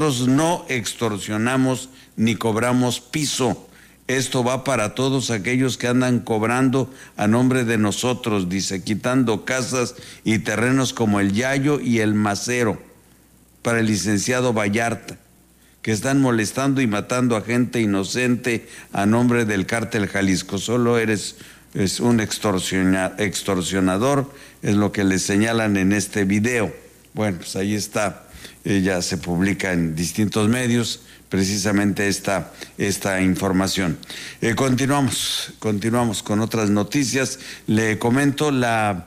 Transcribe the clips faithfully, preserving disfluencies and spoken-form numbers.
Nosotros no extorsionamos ni cobramos piso. Esto va para todos aquellos que andan cobrando a nombre de nosotros, dice, quitando casas y terrenos como el Yayo y el Macero, para el licenciado Vallarta, que están molestando y matando a gente inocente a nombre del cártel Jalisco. Solo eres es un extorsiona, extorsionador, es lo que le señalan en este video. Bueno, pues ahí está, ella se publica en distintos medios precisamente esta, esta información. Eh, continuamos, continuamos con otras noticias. Le comento, la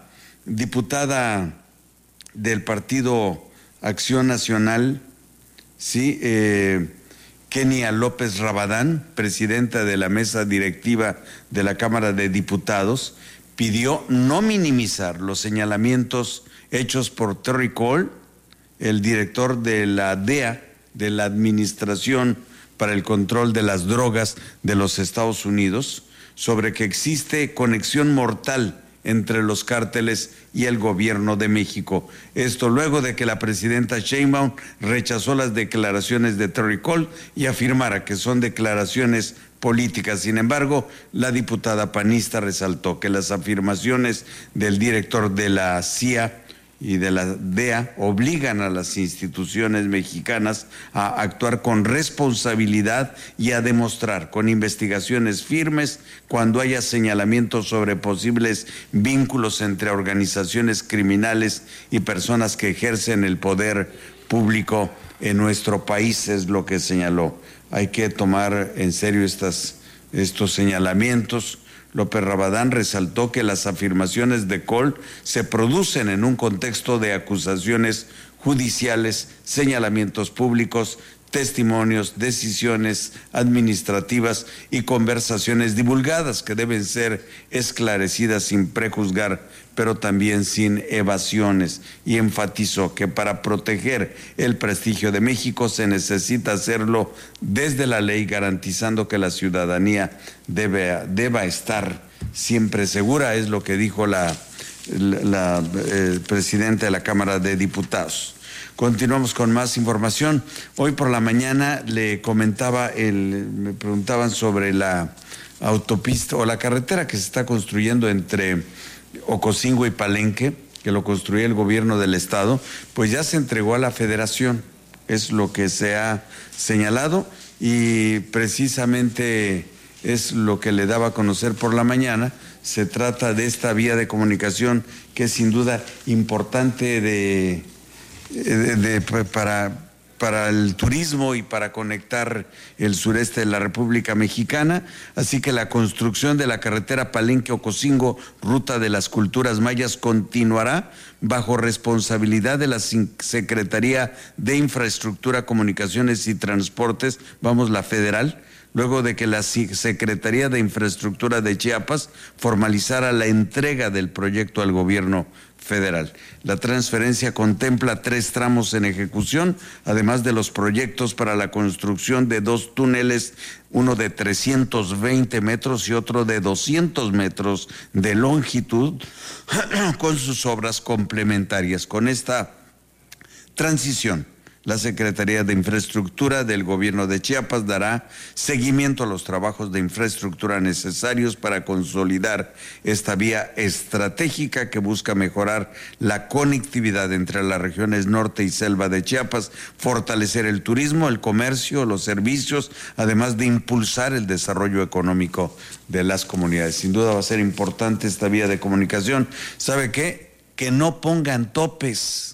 diputada del Partido Acción Nacional, sí, eh, Kenia López Rabadán, presidenta de la mesa directiva de la Cámara de Diputados, pidió no minimizar los señalamientos hechos por Terry Cole, el director de la D E A, de la Administración para el Control de las Drogas de los Estados Unidos, sobre que existe conexión mortal entre los cárteles y el gobierno de México. Esto luego de que la presidenta Sheinbaum rechazó las declaraciones de Terry Cole y afirmara que son declaraciones políticas. Sin embargo, la diputada panista resaltó que las afirmaciones del director de la C I A y de la D E A obligan a las instituciones mexicanas a actuar con responsabilidad y a demostrar con investigaciones firmes cuando haya señalamientos sobre posibles vínculos entre organizaciones criminales y personas que ejercen el poder público en nuestro país, es lo que señaló. Hay que tomar en serio estas, estos señalamientos. López Rabadán resaltó que las afirmaciones de Cole se producen en un contexto de acusaciones judiciales, señalamientos públicos, testimonios, decisiones administrativas y conversaciones divulgadas que deben ser esclarecidas sin prejuzgar, pero también sin evasiones. Y enfatizó que para proteger el prestigio de México se necesita hacerlo desde la ley, garantizando que la ciudadanía debe, deba estar siempre segura, es lo que dijo la, la, la eh, presidenta de la Cámara de Diputados. Continuamos con más información. Hoy por la mañana le comentaba, el, me preguntaban sobre la autopista o la carretera que se está construyendo entre Ocosingo y Palenque, que lo construyó el gobierno del estado, pues ya se entregó a la federación, es lo que se ha señalado y precisamente es lo que le daba a conocer por la mañana. Se trata de esta vía de comunicación que es sin duda importante de... De, de, para, para el turismo y para conectar el sureste de la República Mexicana, así que la construcción de la carretera Palenque-Ocosingo, ruta de las culturas mayas, continuará bajo responsabilidad de la Secretaría de Infraestructura, Comunicaciones y Transportes, vamos, la federal, luego de que la Secretaría de Infraestructura de Chiapas formalizara la entrega del proyecto al gobierno federal. La transferencia contempla tres tramos en ejecución, además de los proyectos para la construcción de dos túneles, uno de trescientos veinte metros y otro de doscientos metros de longitud, con sus obras complementarias. Con esta transición, la Secretaría de Infraestructura del Gobierno de Chiapas dará seguimiento a los trabajos de infraestructura necesarios para consolidar esta vía estratégica que busca mejorar la conectividad entre las regiones norte y selva de Chiapas, fortalecer el turismo, el comercio, los servicios, además de impulsar el desarrollo económico de las comunidades. Sin duda va a ser importante esta vía de comunicación. ¿Sabe qué? Que no pongan topes.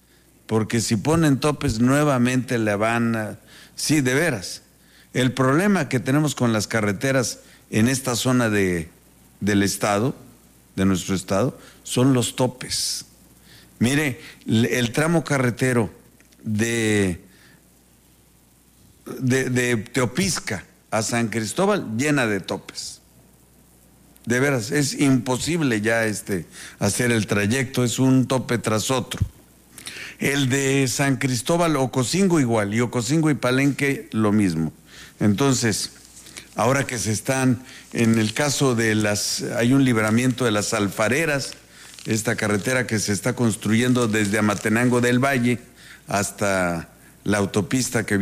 Porque si ponen topes nuevamente le van a... Sí, de veras. El problema que tenemos con las carreteras en esta zona de, del estado, de nuestro estado, son los topes. Mire, el tramo carretero de, de, de Teopisca a San Cristóbal llena de topes. De veras, es imposible ya este, hacer el trayecto, es un tope tras otro. El de San Cristóbal, Ocosingo igual, y Ocosingo y Palenque lo mismo. Entonces, ahora que se están, en el caso de las, hay un libramiento de las Alfareras, esta carretera que se está construyendo desde Amatenango del Valle hasta la autopista que